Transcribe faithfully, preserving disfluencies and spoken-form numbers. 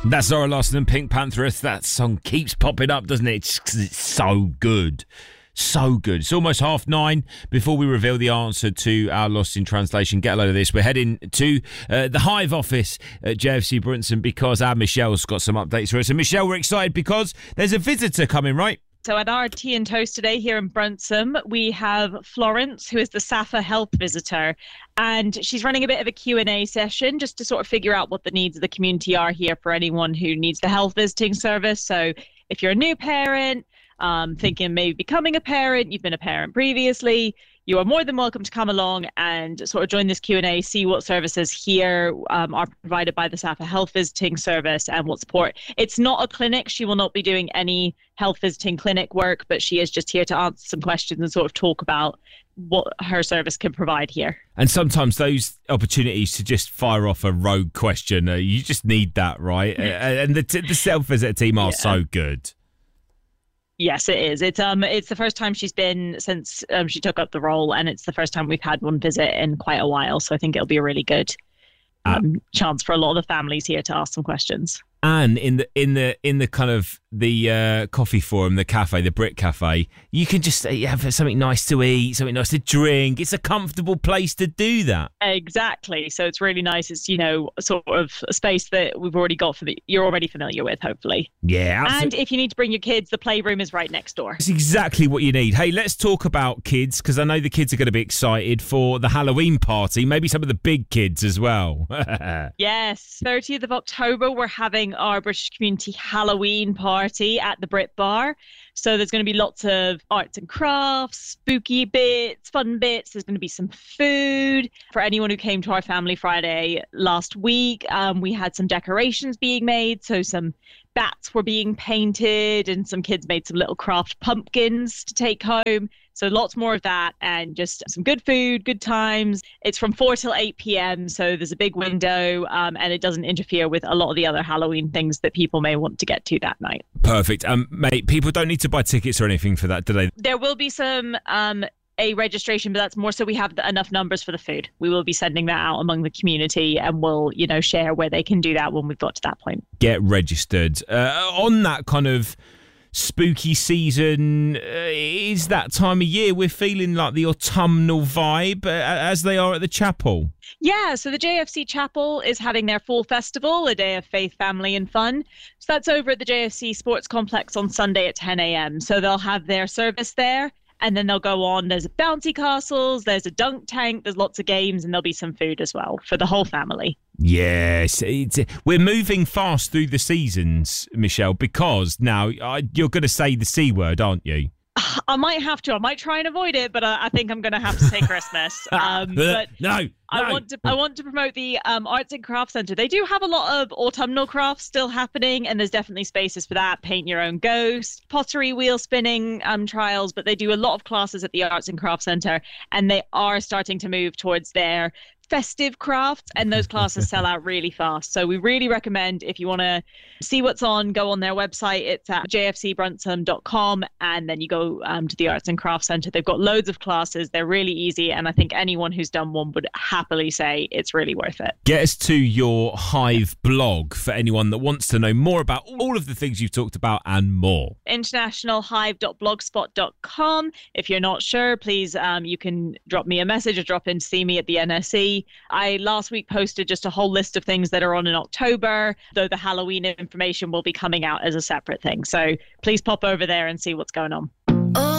That's Zara Larsson and Pink Pantheress. That song keeps popping up, doesn't it? Just 'cause it's so good. So good. It's almost half nine. Before we reveal the answer to our Lost in Translation, get a load of this. We're heading to uh, the Hive office at J F C Brunson because our Michelle's got some updates for us. And Michelle, we're excited because there's a visitor coming, right? So at our Tea and Toast today here in Brunson, we have Florence, who is the SAFA health visitor. And she's running a bit of a Q and A session just to sort of figure out what the needs of the community are here for anyone who needs the health visiting service. So if you're a new parent, um, thinking maybe becoming a parent, you've been a parent previously, you are more than welcome to come along and sort of join this Q and A, see what services here um, are provided by the SAFA Health Visiting Service and what support. It's not a clinic. She will not be doing any health visiting clinic work, but she is just here to answer some questions and sort of talk about what her service can provide here. And sometimes those opportunities to just fire off a rogue question, uh, you just need that, right? uh, and the, t- the self-visitor team are yeah. so good. Yes, it is. It's um, it's the first time she's been since um, she took up the role, and it's the first time we've had one visit in quite a while. So I think it'll be a really good um, uh, chance for a lot of the families here to ask some questions. And in the in the in the kind of the uh, coffee forum, the cafe, the Brit Cafe, you can just have something nice to eat, something nice to drink. It's a comfortable place to do that. Exactly. So it's really nice. It's, you know, sort of a space that we've already got for the, you're already familiar with, hopefully. Yeah. Absolutely. And if you need to bring your kids, the playroom is right next door. It's exactly what you need. Hey, let's talk about kids, because I know the kids are going to be excited for the Halloween party. Maybe some of the big kids as well. Yes. thirtieth of October, we're having our British Community Halloween party at the Brit Bar. So there's going to be lots of arts and crafts, spooky bits, fun bits. There's going to be some food. For anyone who came to our Family Friday last week, um, we had some decorations being made. So some bats were being painted and some kids made some little craft pumpkins to take home. So lots more of that and just some good food, good times. It's from four till eight p.m. So there's a big window um, and it doesn't interfere with a lot of the other Halloween things that people may want to get to that night. Perfect. Um, mate, people don't need to buy tickets or anything for that, do they? There will be some um, a registration, but that's more so we have the, enough numbers for the food. We will be sending that out among the community and we'll, you know, share where they can do that when we've got to that point. Get registered. Uh, on that kind of spooky season, uh, is that time of year we're feeling like the autumnal vibe uh, as they are at the chapel? Yeah, so the J F C Chapel is having their fall festival, a day of faith, family and fun. So that's over at the J F C Sports Complex on Sunday at ten a.m. So they'll have their service there and then they'll go on. There's bouncy castles, there's a dunk tank, there's lots of games and there'll be some food as well for the whole family. Yes, it's, we're moving fast through the seasons, Michelle, because now uh, you're going to say the C word, aren't you? I might have to. I might try and avoid it, but uh, I think I'm going to have to say Christmas. Um, but no, no. I want to. I want to promote the um, Arts and Crafts Centre. They do have a lot of autumnal crafts still happening, and there's definitely spaces for that. Paint your own ghost, pottery, wheel spinning um, trials, but they do a lot of classes at the Arts and Crafts Centre, and they are starting to move towards their festive crafts, and those classes sell out really fast. So we really recommend, if you want to see what's on, go on their website. It's at j f c brunson dot com, and then you go um, to the Arts and Crafts Centre. They've got loads of classes. They're really easy, and I think anyone who's done one would happily say it's really worth it. Get us to your Hive blog for anyone that wants to know more about all of the things you've talked about and more. international hive dot blogspot dot com. If you're not sure, please, um, you can drop me a message or drop in to see me at the N S E. I last week posted just a whole list of things that are on in October, though the Halloween information will be coming out as a separate thing. So please pop over there and see what's going on.